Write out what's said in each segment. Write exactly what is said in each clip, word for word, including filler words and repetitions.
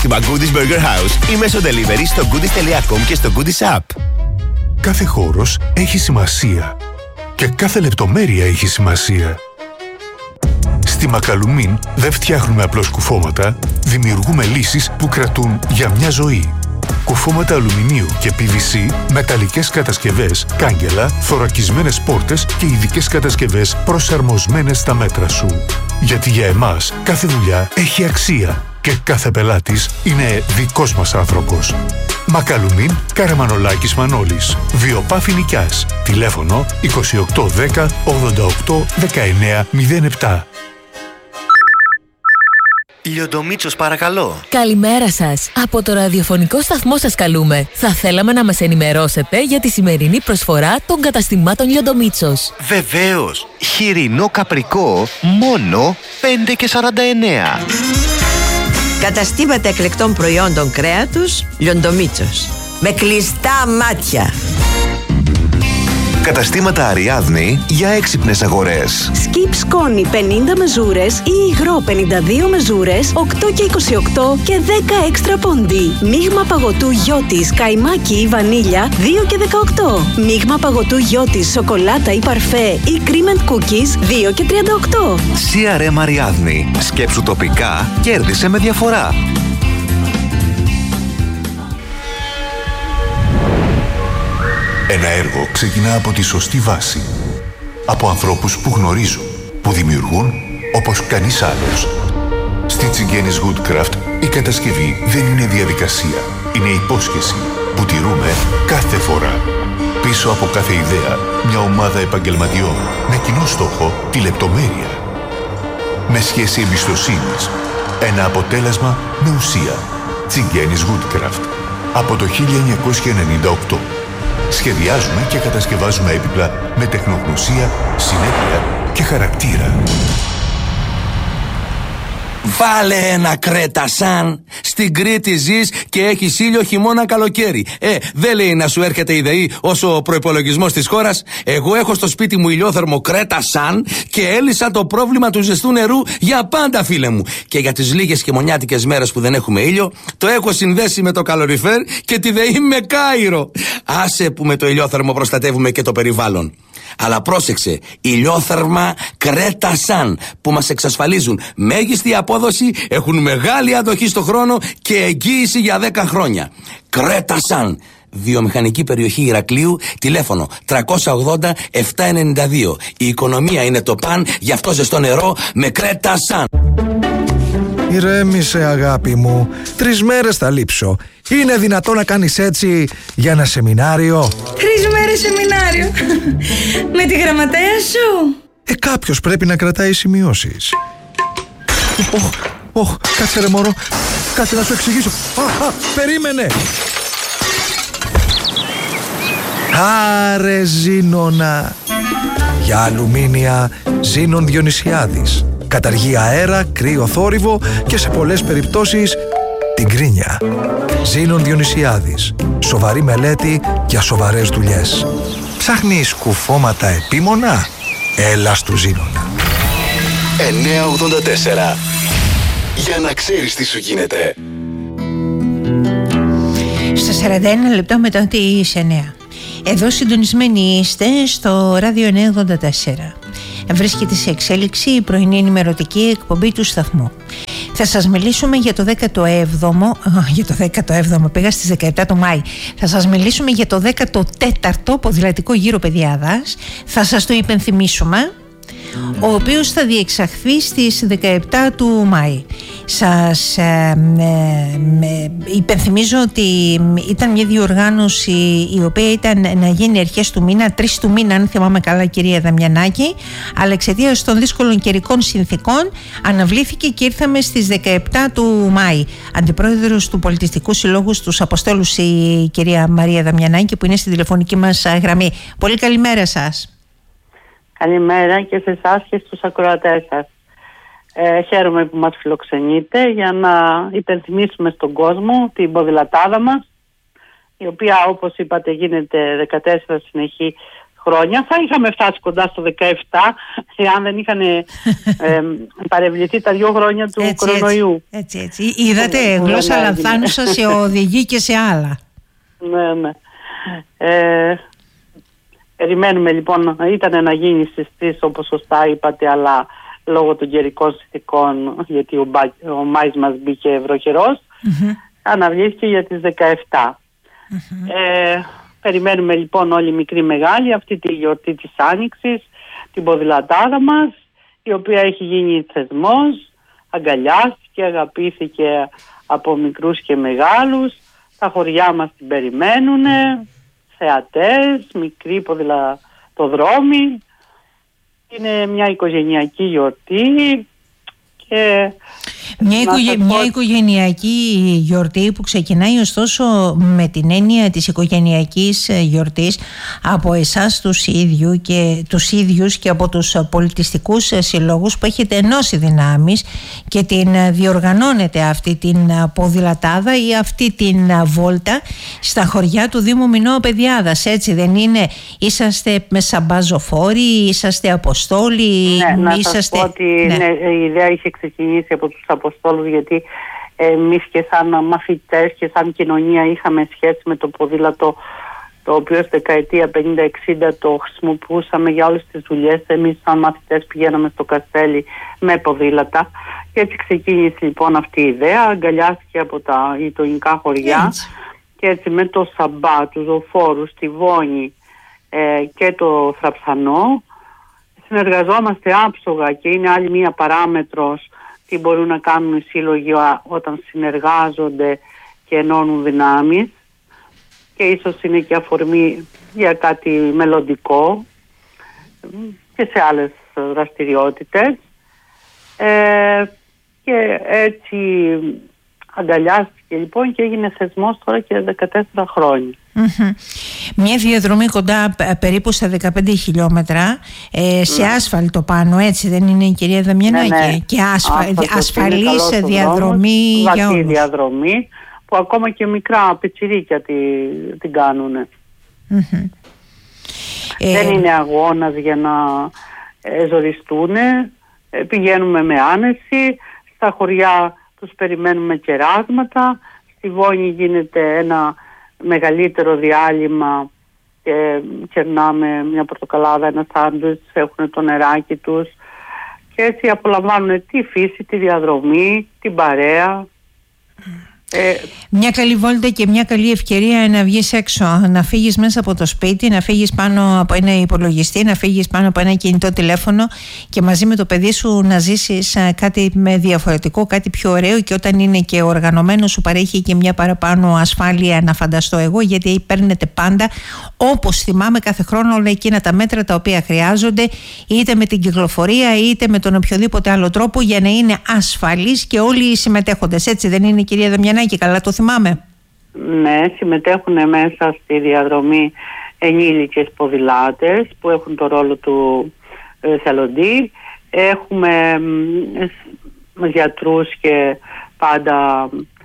McGoodies Burger House ή μέσω delivery στο goodies τελεία com και στο Goodies App. Κάθε χώρος έχει σημασία και κάθε λεπτομέρεια έχει σημασία. Στη Μακαλουμίν δεν φτιάχνουμε απλώς κουφώματα, δημιουργούμε λύσεις που κρατούν για μια ζωή. Κουφώματα αλουμινίου και πι βι σι, μεταλλικές κατασκευές, κάγκελα, θωρακισμένες πόρτες και ειδικές κατασκευές προσαρμοσμένες στα μέτρα σου. Γιατί για εμάς κάθε δουλειά έχει αξία και κάθε πελάτης είναι δικός μας άνθρωπος. Μακαλουμίν, Καραμανολάκης Μανώλης. Βιοπάφη Νικιάς. Τηλέφωνο είκοσι οκτώ δέκα ογδόντα οκτώ δεκαεννέα μηδέν επτά. Λιοντομίτσος, παρακαλώ. Καλημέρα σας. Από το ραδιοφωνικό σταθμό σας καλούμε. Θα θέλαμε να μας ενημερώσετε για τη σημερινή προσφορά των καταστημάτων Λιοντομίτσος. Βεβαίως. Χοιρινό καπρικό μόνο πέντε και σαράντα εννέα. Καταστήματα εκλεκτών προϊόντων κρέατος Λιοντομίτσος. Με κλειστά μάτια. Καταστήματα Αριάδνη για έξυπνες αγορές. Skip σκόνη πενήντα μεζούρες ή υγρό πενήντα δύο μεζούρες, οκτώ και είκοσι οκτώ και δέκα έξτρα πόντι. Μείγμα παγωτού γιώτης, καϊμάκι ή βανίλια δύο και δεκαοκτώ. Μείγμα παγωτού γιώτης, σοκολάτα ή παρφέ ή cream and cookies δύο και τριάντα οκτώ. σι αρ εμ Αριάδνη. Σκέψου τοπικά, κέρδισε με διαφορά. Ένα έργο ξεκινά από τη σωστή βάση. Από ανθρώπους που γνωρίζουν, που δημιουργούν όπως κανείς άλλος. Στη Τσιγκένης Woodcraft η κατασκευή δεν είναι διαδικασία. Είναι υπόσχεση που τηρούμε κάθε φορά. Πίσω από κάθε ιδέα, μια ομάδα επαγγελματιών με κοινό στόχο τη λεπτομέρεια. Με σχέση εμπιστοσύνης. Ένα αποτέλεσμα με ουσία. Τσιγκένης Woodcraft. Από το χίλια εννιακόσια ενενήντα οκτώ. Σχεδιάζουμε και κατασκευάζουμε έπιπλα με τεχνογνωσία, συνέπεια και χαρακτήρα. Βάλε ένα Κρέτα Σαν. Στην Κρήτη ζεις και έχεις ήλιο χειμώνα καλοκαίρι. Ε, δεν λέει να σου έρχεται η ΔΕΗ όσο ο προϋπολογισμός της χώρας. Εγώ έχω στο σπίτι μου ηλιόθερμο Κρέτα Σαν και έλυσα το πρόβλημα του ζεστού νερού για πάντα, φίλε μου. Και για τις λίγες χειμωνιάτικες μέρες που δεν έχουμε ήλιο, το έχω συνδέσει με το καλοριφέρ και τη ΔΕΗ με Κάιρο. Άσε που με το ηλιόθερμο προστατεύουμε και το περιβάλλον. Αλλά πρόσεξε, ηλιόθερμα Κρέτα Σαν που μας εξασφαλίζουν μέγιστη απόδοση, έχουν μεγάλη αντοχή στο χρόνο και εγγύηση για δέκα χρόνια. Κρέτα Σαν, βιομηχανική περιοχή Ηρακλείου, τηλέφωνο τριακόσια ογδόντα επτακόσια ενενήντα δύο. Η οικονομία είναι το παν, γι' αυτό ζεστό νερό με Κρέτα Σαν. Ηρέμησε, αγάπη μου. Τρεις μέρες θα λείψω. Είναι δυνατό να κάνεις έτσι για ένα σεμινάριο? Τρεις μέρες σεμινάριο. Με τη γραμματέα σου. Ε, κάποιος πρέπει να κρατάει σημειώσεις. Ωχ, ωχ, κάτσε ρε μωρό. Κάτσε να σου εξηγήσω. Α, α, περίμενε. Άρε Ζήνονα. Για αλουμίνια Ζήνων Διονυσιάδης. Καταργεί αέρα, κρύο θόρυβο και σε πολλές περιπτώσεις την κρίνια. Ζήνων Διονυσιάδης. Σοβαρή μελέτη για σοβαρές δουλειές. Ψάχνεις κουφώματα επίμονα? Έλα στου Ζήνονα. εννιακόσια ογδόντα τέσσερα. Για να ξέρεις τι σου γίνεται. Στα σαράντα ένα λεπτά μετά τις εννέα. Εδώ συντονισμένοι είστε στο ράδιο εννιακόσια ογδόντα τέσσερα. Βρίσκεται σε εξέλιξη η πρωινή ενημερωτική εκπομπή του σταθμού. Θα σας μιλήσουμε για το δέκατο έβδομο, για το δέκατο έβδομο, πήγα στις δεκαεπτά του Μάη. Θα σας μιλήσουμε για το δέκατο τέταρτο ποδηλατικό γύρο Παιδιάδας. Θα σας το υπενθυμίσουμε, ο οποίος θα διεξαχθεί στις δεκαεπτά του Μάη. Σας ε, ε, υπενθυμίζω ότι ήταν μια διοργάνωση η οποία ήταν να γίνει αρχές του μήνα, τρεις του μήνα αν θυμάμαι καλά, κυρία Δαμιανάκη, αλλά εξαιτίας των δύσκολων καιρικών συνθήκων αναβλήθηκε και ήρθαμε στις δεκαεπτά του Μάη. Αντιπρόεδρος του Πολιτιστικού Συλλόγου στους Αποστόλους η κυρία Μαρία Δαμιανάκη, που είναι στη τηλεφωνική μας γραμμή. Πολύ καλημέρα σας. Καλημέρα και σε εσάς και στους ακροατές σας. Ε, χαίρομαι που μας φιλοξενείτε για να υπενθυμίσουμε στον κόσμο την ποδηλατάδα μας, η οποία όπως είπατε γίνεται δεκατέσσερα συνεχή χρόνια. Θα είχαμε φτάσει κοντά στο δεκαεπτά εάν δεν είχαν ε, ε, παρευληθεί τα δύο χρόνια του έτσι, κορονοϊού. Έτσι, έτσι, έτσι. Είδατε, γλώσσα λανθάνουσα σε οδηγεί και σε άλλα. Ναι, ναι. Ε, περιμένουμε λοιπόν, ήταν να γίνει στις τρεις όπως σωστά είπατε, αλλά λόγω των καιρικών συνθηκών, γιατί ο, ο Μάης μας μπήκε βροχερός, mm-hmm. αναβλήθηκε για τις δεκαεπτά. Mm-hmm. Ε, περιμένουμε λοιπόν όλοι μικροί μεγάλοι αυτή τη γιορτή της Άνοιξης, την ποδηλατάδα μας, η οποία έχει γίνει θεσμός, αγκαλιάστηκε, αγαπήθηκε από μικρούς και μεγάλους, τα χωριά μας την περιμένουνε, θεατές, μικροί ποδηλατοδρόμοι. Είναι μια οικογενειακή γιορτή και μια, οικογε... πω... μια οικογενειακή γιορτή που ξεκινάει ωστόσο με την έννοια της οικογενειακής γιορτής από εσάς τους, ίδιου και, τους ίδιους και από τους πολιτιστικούς συλλόγους που έχετε ενώσει δυνάμεις και την διοργανώνετε αυτή την ποδηλατάδα ή αυτή την βόλτα στα χωριά του Δήμου Μινώου Πεδιάδας, έτσι δεν είναι? Είσαστε με σαμπάζοφόροι, είσαστε αποστόλοι? Ναι, να είσαστε... σας πω ότι ναι. Ναι, η ιδέα είχε ξεκινήσει από τους αποστόλους, γιατί εμείς και σαν μαθητές και σαν κοινωνία είχαμε σχέση με το ποδήλατο, το οποίο στη δεκαετία πενήντα εξήντα το χρησιμοποιούσαμε για όλες τις δουλειές. Εμείς σαν μαθητές πηγαίναμε στο Καστέλι με ποδήλατα και έτσι ξεκίνησε λοιπόν αυτή η ιδέα, αγκαλιάστηκε από τα γειτονικά χωριά έτσι. Και έτσι με το Σαμπά, τους Ζωφόρους, τη Βόνη ε, και το Θραψανό συνεργαζόμαστε άψογα και είναι άλλη μία παράμετρος τι μπορούν να κάνουν οι σύλλογοι όταν συνεργάζονται και ενώνουν δυνάμεις, και ίσως είναι και αφορμή για κάτι μελλοντικό και σε άλλες δραστηριότητες. Ε, και έτσι αγκαλιάστηκε λοιπόν και έγινε θεσμός τώρα και δεκατέσσερα χρόνια. Mm-hmm. Μια διαδρομή κοντά περίπου στα δεκαπέντε χιλιόμετρα ε, σε ναι. άσφαλτο πάνω, έτσι δεν είναι, η κυρία Δαμιανάκη? Ναι, ναι. Και ασφα... ασφαλής διαδρομή δρόμος, για όλους. Διαδρομή που ακόμα και μικρά πιτσιρίκια τη, την κάνουν. Mm-hmm. Δεν ε... είναι αγώνας για να ε, ζοριστούν. Ε, πηγαίνουμε με άνεση. Στα χωριά τους περιμένουμε κεράσματα. Στη Βόνη γίνεται ένα μεγαλύτερο διάλειμμα και κερνάμε μια πορτοκαλάδα, ένα σάντουιτς, έχουν το νεράκι τους και έτσι απολαμβάνουν τη φύση, τη διαδρομή, την παρέα. Ε, μια καλή βόλτα και μια καλή ευκαιρία να βγεις έξω, να φύγεις μέσα από το σπίτι, να φύγεις πάνω από ένα υπολογιστή, να φύγεις πάνω από ένα κινητό τηλέφωνο και μαζί με το παιδί σου να ζήσεις κάτι με διαφορετικό, κάτι πιο ωραίο, και όταν είναι και οργανωμένο σου παρέχει και μια παραπάνω ασφάλεια, να φανταστώ εγώ, γιατί παίρνετε πάντα, όπως θυμάμαι, κάθε χρόνο όλα εκείνα τα μέτρα τα οποία χρειάζονται, είτε με την κυκλοφορία είτε με τον οποιοδήποτε άλλο τρόπο, για να είναι ασφαλείς και όλοι οι συμμετέχοντες, έτσι δεν είναι, κυρία Δαμιανάκη? Και καλά το θυμάμαι. Ναι, συμμετέχουν μέσα στη διαδρομή ενήλικες ποδηλάτες που έχουν το ρόλο του ε, θελοντή. Έχουμε ε, γιατρούς και πάντα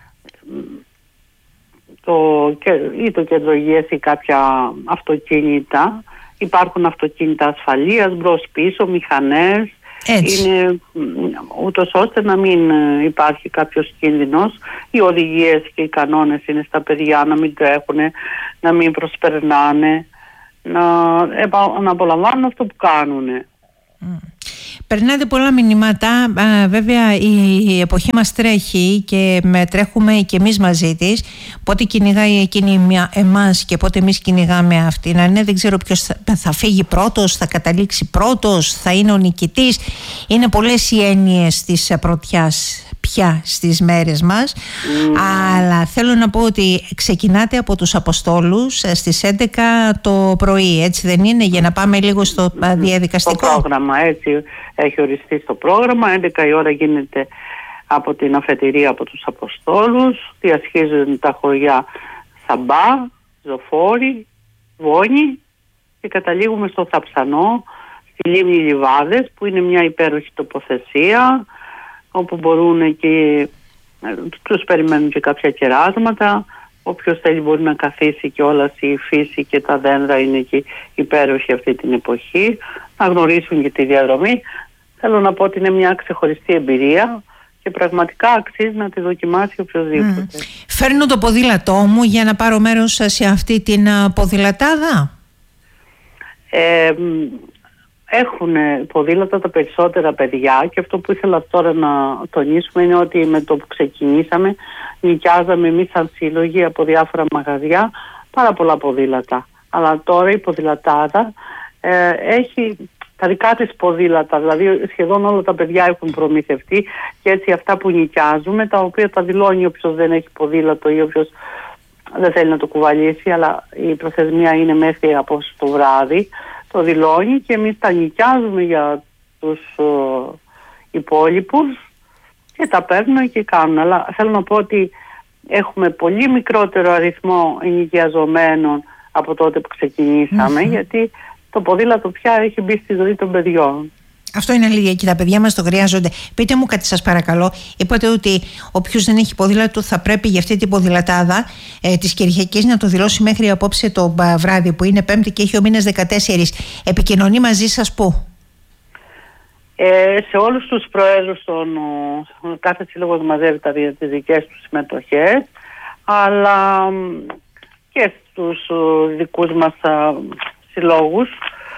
το, και, ή το κέντρο υγείας ή κάποια αυτοκίνητα. Υπάρχουν αυτοκίνητα ασφαλείας, μπρος πίσω, μηχανές. Έτσι. Είναι ούτως ώστε να μην υπάρχει κάποιος κίνδυνος. Οι οδηγίες και οι κανόνες είναι στα παιδιά να μην τρέχουν, να μην προσπερνάνε, να, να απολαμβάνουν αυτό που κάνουν. Mm. Περνάτε πολλά μηνύματα. Α, βέβαια η εποχή μας τρέχει και με τρέχουμε και εμείς μαζί της. Πότε κυνηγάει εκείνη εμάς και πότε εμείς κυνηγάμε αυτήν. Ναι, δεν ξέρω ποιος θα, θα φύγει πρώτος, θα καταλήξει πρώτος, θα είναι ο νικητής. Είναι πολλές οι έννοιες της πρωτιάς πια στις μέρες μας. Mm. Αλλά θέλω να πω ότι ξεκινάτε από τους Αποστόλους στις έντεκα το πρωί, έτσι δεν είναι? Για να πάμε λίγο στο διαδικαστικό. Το πρόγραμμα έτσι έχει οριστεί στο πρόγραμμα. έντεκα η ώρα γίνεται από την αφετηρία από τους Αποστόλους. Διασχίζουν τα χωριά Σαμπά, Ζωφόρη, Βόνη και καταλήγουμε στο Θαψανό, στη λίμνη Λιβάδες, που είναι μια υπέροχη τοποθεσία όπου μπορούν και τους περιμένουν και κάποια κεράσματα, όποιος θέλει μπορεί να καθίσει κιόλας, η φύση και τα δέντρα είναι εκεί υπέροχη αυτή την εποχή, να γνωρίσουν και τη διαδρομή. Θέλω να πω ότι είναι μια ξεχωριστή εμπειρία και πραγματικά αξίζει να τη δοκιμάσει οποιοδήποτε. Mm. Φέρνω το ποδήλατό μου για να πάρω μέρος σε αυτή την ποδηλατάδα. Ε, έχουν ποδήλατα τα περισσότερα παιδιά και αυτό που ήθελα τώρα να τονίσουμε είναι ότι με το που ξεκινήσαμε νοικιάζαμε εμείς σαν σύλλογοι από διάφορα μαγαζιά πάρα πολλά ποδήλατα. Αλλά τώρα η ποδηλατάδα ε, έχει τα δικά της ποδήλατα, δηλαδή σχεδόν όλα τα παιδιά έχουν προμηθευτεί και έτσι αυτά που νοικιάζουμε, τα οποία τα δηλώνει όποιος δεν έχει ποδήλατο ή όποιος δεν θέλει να το κουβαλήσει, αλλά η προθεσμία είναι μέχρι από το βράδυ, το δηλώνει και εμείς τα νοικιάζουμε για τους uh, υπόλοιπους και τα παίρνουν και κάνουν. Αλλά θέλω να πω ότι έχουμε πολύ μικρότερο αριθμό ενοικιαζομένων από τότε που ξεκινήσαμε, mm-hmm. γιατί το ποδήλατο πια έχει μπει στη ζωή των παιδιών. Αυτό είναι αλήθεια και τα παιδιά μας το χρειάζονται. Πείτε μου κάτι σας παρακαλώ. Είπατε ότι όποιος δεν έχει ποδήλατο θα πρέπει για αυτή την ποδηλατάδα ε, της Κυριακής να το δηλώσει μέχρι απόψε το βράδυ που είναι Πέμπτη και έχει ο μήνας δεκατέσσερις. Επικοινωνεί μαζί σας πού? Ε, σε όλους τους προέδρους των κάθε σύλλογος μαζεύει τα, τις δικές τους συμμετοχές, αλλά και στους δικούς μας α, συλλόγους.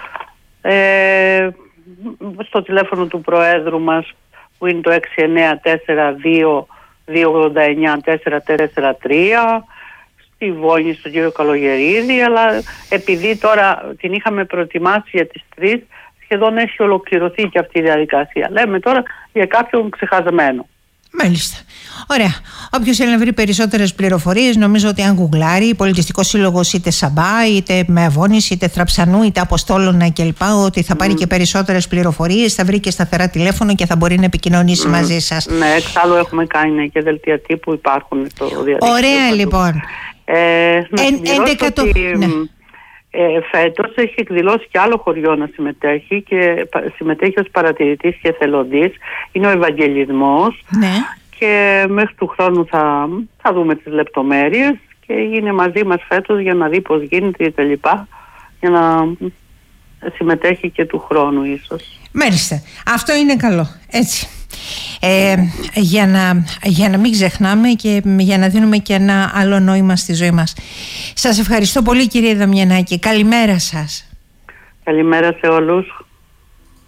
Ε, στο τηλέφωνο του Προέδρου μας που είναι το έξι εννέα τέσσερα δύο δύο ογδόντα εννέα τέσσερα τέσσερα τρία, στη Βόνη στον κύριο Καλογερίδη, αλλά επειδή τώρα την είχαμε προετοιμάσει για τις τρεις, σχεδόν έχει ολοκληρωθεί και αυτή η διαδικασία. Λέμε τώρα για κάποιον ξεχασμένο. Μάλιστα. Ωραία. Όποιος θέλει να βρει περισσότερες πληροφορίες, νομίζω ότι αν γκουγκλάρει Πολιτιστικός Σύλλογος είτε Σαμπά, είτε Μεαβώνης, είτε Θραψανού, είτε Αποστόλωνα κλπ., ότι θα πάρει mm. και περισσότερες πληροφορίες, θα βρει και σταθερά τηλέφωνο και θα μπορεί να επικοινωνήσει mm. μαζί σας. Ναι, εξάλλου έχουμε κάνει και δελτία τύπου, υπάρχουν στο διαδίκτυο. Ωραία, λοιπόν. Ε, να έντεκα το... ότι, ναι. ε, φέτος έχει εκδηλώσει και άλλο χωριό να συμμετέχει και συμμετέχει ως παρατηρητής και εθελοντής. Είναι ο Ευαγγελισμός. Ναι. Και μέχρι του χρόνου θα, θα δούμε τις λεπτομέρειες και είναι μαζί μας φέτος για να δει πώς γίνεται και λοιπά, για να συμμετέχει και του χρόνου ίσως. Μάλιστα. Αυτό είναι καλό. Έτσι. Ε, για, να, για να μην ξεχνάμε και για να δίνουμε και ένα άλλο νόημα στη ζωή μας. Σας ευχαριστώ πολύ, κύριε Δαμιανάκη. Καλημέρα σας. Καλημέρα σε όλους.